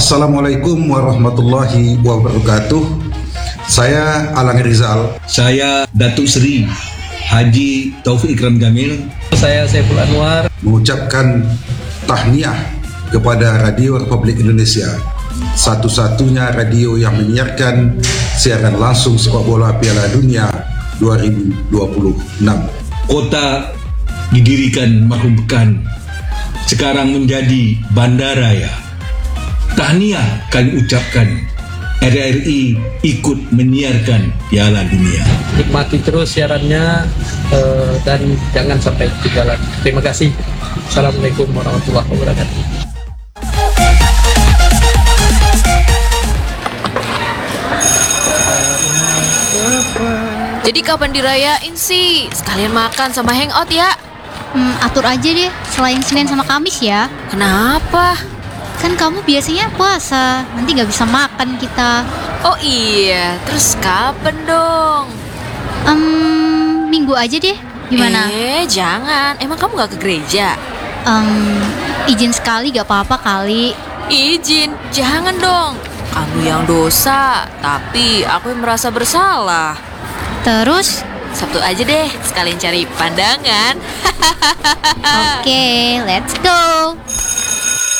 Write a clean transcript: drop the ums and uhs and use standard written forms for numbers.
Assalamualaikum warahmatullahi wabarakatuh. Saya Alang Rizal. Saya Datuk Seri Haji Taufik Ikram Jamil. Saya Saiful Anwar. Mengucapkan tahniah kepada Radio Republik Indonesia, satu-satunya radio yang menyiarkan siaran langsung sepak bola Piala Dunia 2026. Kota didirikan marhum Pekan, sekarang menjadi bandara ya. Tahniah kami ucapkan, RRI ikut menyiarkan Piala Dunia. Nikmati terus siarannya dan jangan sampai ketinggalan. Terima kasih. Assalamualaikum warahmatullahi wabarakatuh. Jadi kapan dirayain sih? Sekalian makan sama hangout ya. Atur aja deh, selain Senin sama Kamis ya. Kenapa? Kan kamu biasanya puasa, nanti gak bisa makan kita. Oh iya, terus kapan dong? Minggu aja deh, gimana? Jangan, emang kamu gak ke gereja? Izin sekali gak apa-apa kali. Izin, jangan dong. Kamu yang dosa, tapi aku yang merasa bersalah. Terus? Sabtu aja deh, sekalian cari pandangan. Oke, let's go.